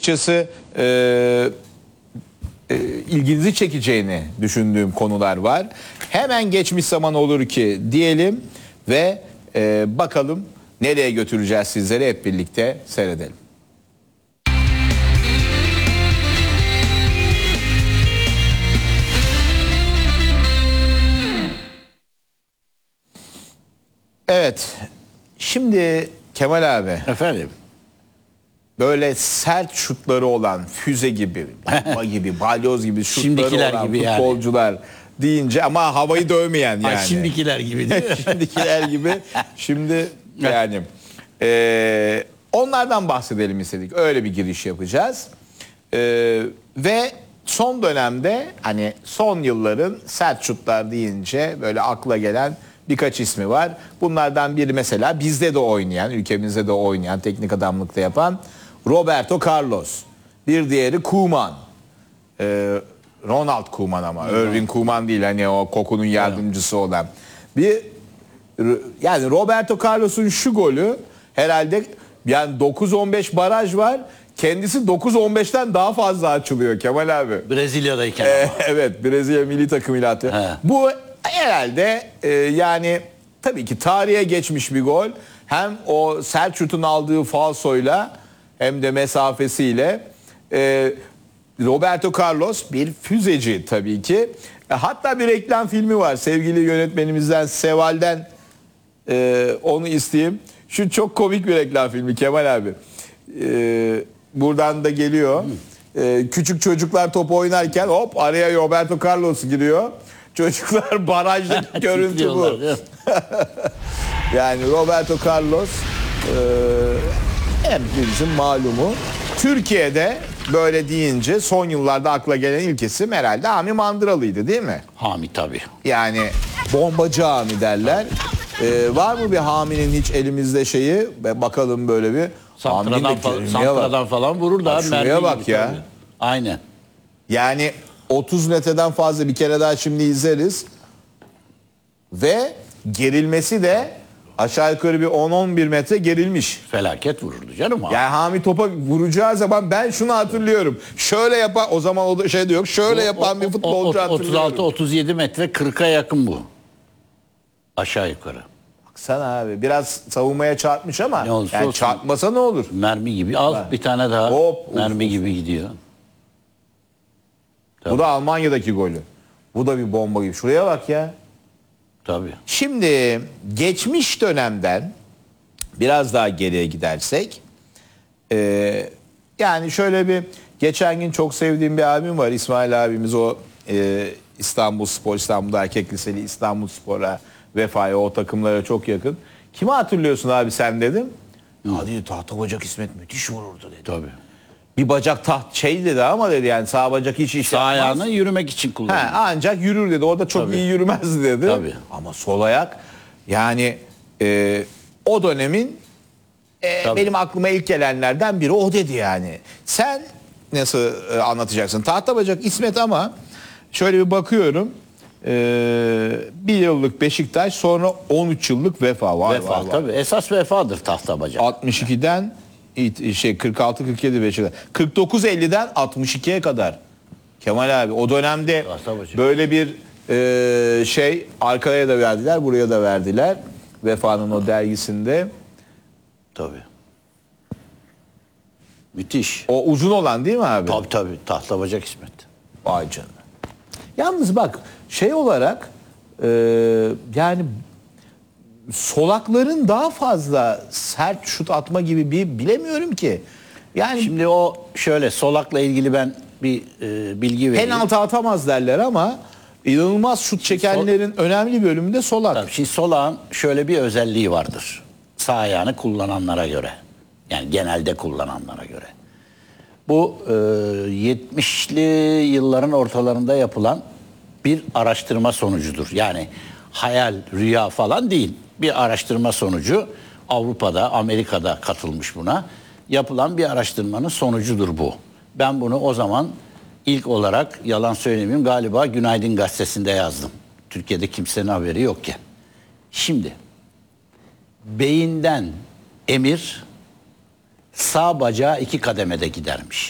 açıkçası ilginizi çekeceğini düşündüğüm konular var. Hemen geçmiş zaman olur ki diyelim ve bakalım nereye götüreceğiz sizleri, hep birlikte seyredelim. Evet, şimdi Kemal abi. Efendim? Böyle sert şutları olan, füze gibi, bomba gibi, balyoz gibi şutları Şimdikiler olan gibi futbolcular deyince, ama havayı dövmeyen yani. Şimdikiler gibi değil mi? Şimdikiler gibi. Şimdi yani onlardan bahsedelim istedik. Öyle bir giriş yapacağız. Ve son dönemde, hani son yılların sert şutlar deyince böyle akla gelen birkaç ismi var. Bunlardan biri mesela bizde de oynayan, ülkemizde de oynayan, teknik adamlıkta yapan Roberto Carlos. Bir diğeri Koeman. Ronald Koeman ama. Irving Koeman değil, hani o Koku'nun yardımcısı olan. Yani Roberto Carlos'un şu golü herhalde, yani 9-15 baraj var. Kendisi 9-15'ten daha fazla açılıyor Kemal abi. Brezilya'dayken. Evet, Brezilya milli takımıyla atıyor. Bu herhalde yani tabii ki tarihe geçmiş bir gol. Hem o sert şutun aldığı falsoyla hem de mesafesiyle Roberto Carlos bir füzeci tabii ki. Hatta bir reklam filmi var sevgili yönetmenimizden Seval'den, onu isteyeyim. Şu çok komik bir reklam filmi Kemal abi. Buradan da geliyor. Küçük çocuklar top oynarken hop araya Roberto Carlos giriyor. Çocuklar barajdaki görüntü bu. Yani Roberto Carlos hepimizin malumu. Türkiye'de böyle deyince son yıllarda akla gelen ilk isim herhalde Hami Mandıralı'ydı değil mi? Hami tabii. Yani bombacı Hami derler. Var mı bir Hami'nin hiç elimizde şeyi? Bakalım böyle bir. Santradan falan vurur da. Şuraya bak ya. Tabii. Aynen. Yani 30 metreden fazla, bir kere daha şimdi izleriz. Ve gerilmesi de aşağı yukarı bir 10-11 metre gerilmiş. Felaket vururdu canım abi. Yani Hami topa vuracağı zaman ben şunu hatırlıyorum. Şöyle yapan, o zaman o şey de yok. Şöyle yapan bir futbolcu hatırlıyorum. 36-37 metre 40'a yakın bu. Aşağı yukarı. Baksana abi, biraz savunmaya çarpmış ama yani olsun. çarpmasa ne olur? Mermi gibi. Al bir tane daha. Hop, mermi gibi gidiyor. Bu da Almanya'daki golü. Bu da bir bomba gibi. Şuraya bak ya. Tabii. Şimdi geçmiş dönemden biraz daha geriye gidersek, yani şöyle bir, geçen gün çok sevdiğim bir abim var, İsmail abimiz, o İstanbulspor, İstanbul'da Erkek Liseli, İstanbulspor'a, Vefa'ya, o takımlara çok yakın. Kimi hatırlıyorsun abi sen dedim. Hadi Tahta Bacak İsmet müthiş vururdu dedi. Tabii. Bir bacak şey dedi ama dedi, yani sağ bacak hiç iş Sağ yapmaz. ayağını yürümek için kullanıyor. Ancak yürür dedi. O da çok Tabii. iyi yürümezdi dedi. Tabii. Ama sol ayak, yani o dönemin benim aklıma ilk gelenlerden biri o dedi yani. Sen nasıl anlatacaksın? Tahta Bacak İsmet, ama şöyle bir bakıyorum. Bir yıllık Beşiktaş, sonra 13 yıllık Vefa. Vefa tabii. Esas Vefa'dır Tahta Bacak. 62'den 46-47 Beşiktaş. 49-50'den 62'ye kadar. Kemal abi o dönemde böyle bir şey, arkaya da verdiler, buraya da verdiler. Vefa'nın o dergisinde. Tabii. Müthiş. O uzun olan değil mi abi? Tabii. Tahta Bacak İsmet. Vay canına. Yalnız bak şey olarak yani solakların daha fazla sert şut atma gibi bir, bilemiyorum ki. Yani Şimdi o şöyle, solakla ilgili ben bir bilgi vereyim. penaltı atamaz derler ama inanılmaz şut çekenlerin önemli bölümünde solak. Tabii, şimdi solağın şöyle bir özelliği vardır. Sağ ayağını kullananlara göre. Yani genelde kullananlara göre. Bu 70'li yılların ortalarında yapılan bir araştırma sonucudur. Yani hayal, rüya falan değil. Bir araştırma sonucu, Avrupa'da, Amerika'da katılmış buna. Yapılan bir araştırmanın sonucudur bu. Ben bunu o zaman ilk olarak, yalan söylemeyeyim, galiba Günaydın Gazetesi'nde yazdım. Türkiye'de kimsenin haberi yokken. Şimdi beyinden emir sağ bacağı 2 kademede gidermiş.